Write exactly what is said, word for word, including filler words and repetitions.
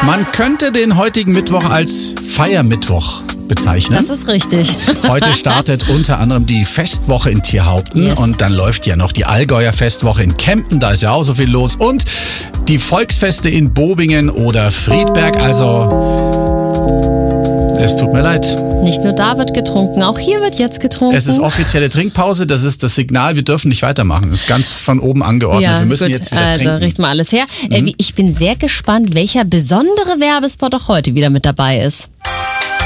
Man könnte den heutigen Mittwoch als Feiermittwoch bezeichnen. Das ist richtig. Heute startet unter anderem die Festwoche in Thierhaupten Yes. und dann läuft ja noch die Allgäuer Festwoche in Kempten, da ist ja auch so viel los und die Volksfeste in Bobingen oder Friedberg, also es tut mir leid. Nicht nur da wird getrunken, auch hier wird jetzt getrunken. Es ist offizielle Trinkpause, das ist das Signal, wir dürfen nicht weitermachen. Das ist ganz von oben angeordnet, ja, wir müssen gut. jetzt wieder Also trinken. richten wir alles her. Mhm. Äh, Ich bin sehr gespannt, welcher besondere Werbespot auch heute wieder mit dabei ist.